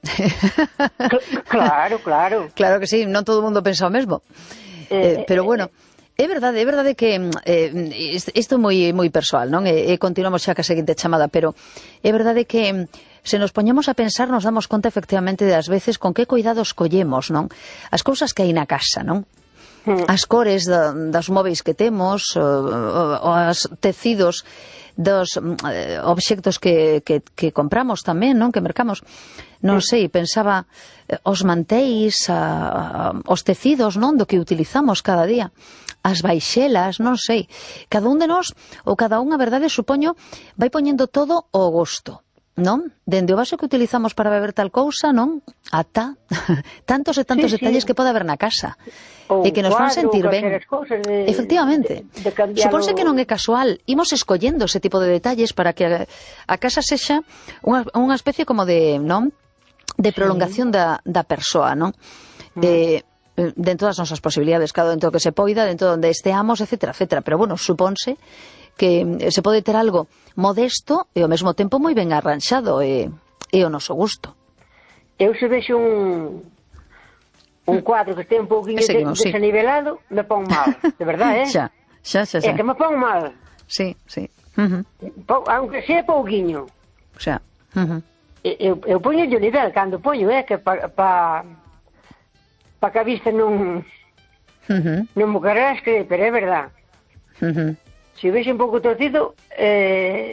Claro. Claro que sí, non todo o mundo pensa o mesmo. Pero bueno, é verdade que isto é moi persoal, non? E continuamos xa ca seguinte chamada, pero é verdade que se nos poñemos a pensar nos damos conta efectivamente das veces con que cuidados collemos, non? As cousas que hai na casa, non? As cores das móveis que temos, os tecidos dos obxectos que compramos tamén, non? Que mercamos. Non sei, pensaba os manteis, os tecidos, non? Do que utilizamos cada día. As baixelas, non sei. Cada un de nós, ou cada un, a verdade, supoño, vai poñendo todo ao gosto, non? Dende o vaso que utilizamos para beber tal cousa, non? Ata tantos e tantos detalles que pode haber na casa. E que nos fan sentir ben. Efectivamente. Supónse que non é casual. Imos escollendo ese tipo de detalles para que a casa sexa unha especie como de, non? De prolongación da persoa, non? Dentro das nosas posibilidades, cada dentro que se poida, dentro onde esteamos, etcétera, etcétera. Pero bueno, supónse que se pode ter algo modesto e ao mesmo tempo moi ben arranxado e o noso gusto. Eu se vexo un cuadro que este un pouquinho desanivelado, me pon mal, de verdade, Xa. É que me pon mal. Sí. Aunque sea pouquinho. Xa. Eu poño o nivel cando poño, que pa que a vista non me carrasque, pero é verdad. Se vexo un pouco torcido,